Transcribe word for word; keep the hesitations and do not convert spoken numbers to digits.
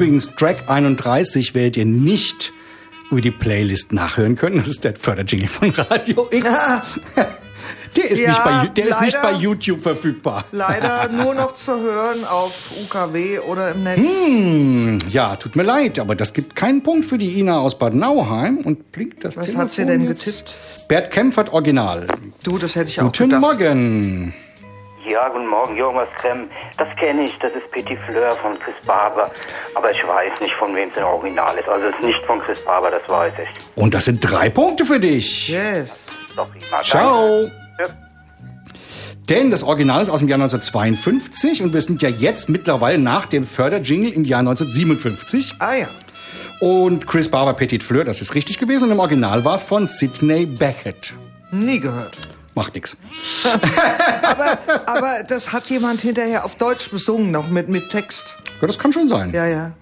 Übrigens, Track einunddreißig werdet ihr nicht über die Playlist nachhören können. Das ist der Förderjingle von Radio X. Ja. Der ist, ja, nicht, bei, der leider, ist nicht bei YouTube verfügbar. Leider nur noch zu hören auf U K W oder im Netz. Hm, ja, tut mir leid, aber das gibt keinen Punkt für die Ina aus Bad Nauheim. Und blinkt das Was Telefon hat sie denn jetzt? getippt? Bert Kempfert Original. Du, das hätte ich Guten auch gedacht. Guten Morgen. Ja, guten Morgen, Jonas Krem. Das kenne ich, das ist Petit Fleur von Chris Barber. Aber ich weiß nicht, von wem es ein Original ist. Also es ist nicht von Chris Barber, das weiß ich. Und das sind drei Punkte für dich. Yes. Doch, prima. Ciao. Ja. Denn das Original ist aus dem Jahr neunzehnhundertzweiundfünfzig und wir sind ja jetzt mittlerweile nach dem Förderjingle im Jahr neunzehnhundertsiebenundfünfzig. Ah ja. Und Chris Barber, Petit Fleur, das ist richtig gewesen. Und im Original war es von Sidney Bechet. Nie gehört. Macht nix. aber, aber das hat jemand hinterher auf Deutsch besungen, noch mit, mit Text. Ja, das kann schon sein. Ja, ja.